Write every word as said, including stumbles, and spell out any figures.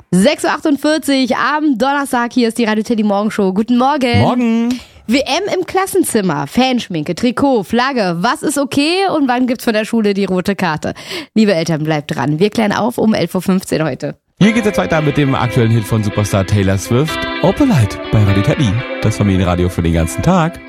sechs Uhr achtundvierzig am Donnerstag, hier ist die Radio Teddy Morgenshow. Guten Morgen. Morgen. W M im Klassenzimmer, Fanschminke, Trikot, Flagge, was ist okay und wann gibt's von der Schule die rote Karte? Liebe Eltern, bleibt dran. Wir klären auf um elf Uhr fünfzehn heute. Hier geht's jetzt weiter mit dem aktuellen Hit von Superstar Taylor Swift, Opalite bei Radio Teddy. Das Familienradio für den ganzen Tag.